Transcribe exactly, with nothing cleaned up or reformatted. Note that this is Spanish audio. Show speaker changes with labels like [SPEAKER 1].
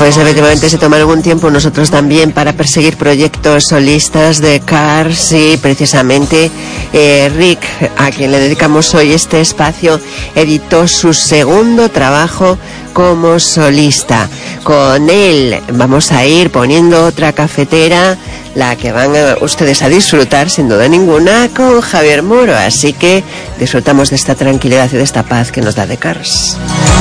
[SPEAKER 1] Pues efectivamente se tomaron un tiempo nosotros también para perseguir proyectos solistas de Cars y precisamente eh, Rick, a quien le dedicamos hoy este espacio, editó su segundo trabajo como solista. Con él vamos a ir poniendo otra cafetera, la que van a, ustedes a disfrutar sin duda ninguna con Javier Muro, así que disfrutamos de esta tranquilidad y de esta paz que nos da The Cars.